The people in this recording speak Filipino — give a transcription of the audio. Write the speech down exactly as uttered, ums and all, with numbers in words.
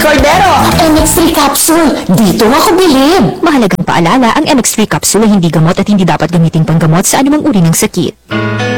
Cordero, M X three capsule. Dito ako bilib. Mahalagang paalala, ang M X three capsule ay hindi gamot at hindi dapat gamitin panggamot sa anumang uri ng sakit.